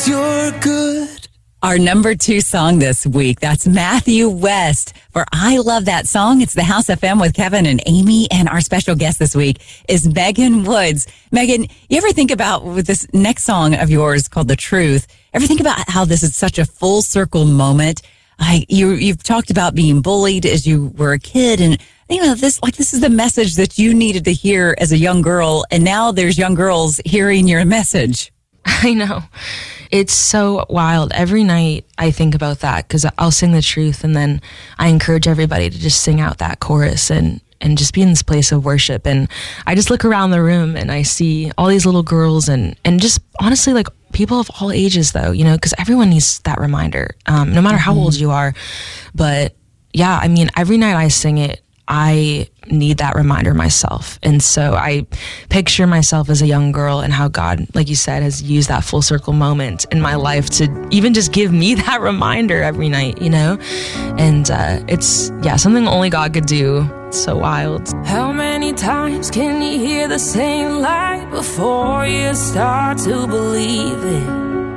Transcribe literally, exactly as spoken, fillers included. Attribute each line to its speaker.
Speaker 1: you're good.
Speaker 2: Our number two song this week, that's Matthew West for I Love That Song. It's the House F M with Kevin and Amy, and our special guest this week is Megan Woods. Megan, you ever think about with this next song of yours called The Truth, ever think about how this is such a full circle moment? I, you, you've talked about being bullied as you were a kid, and you know, this, like, this is the message that you needed to hear as a young girl, and now there's young girls hearing your message.
Speaker 3: I know. It's so wild. Every night I think about that because I'll sing The Truth, and then I encourage everybody to just sing out that chorus and, and just be in this place of worship. And I just look around the room and I see all these little girls and, and just honestly, like, people of all ages, though, you know, because everyone needs that reminder, um, no matter how old you are. But yeah, I mean, every night I sing it, I need that reminder myself. And so I picture myself as a young girl and how God, like you said, has used that full circle moment in my life to even just give me that reminder every night, you know? And uh, it's, yeah, something only God could do. It's so wild.
Speaker 4: How many times can you hear the same lie before you start to believe it?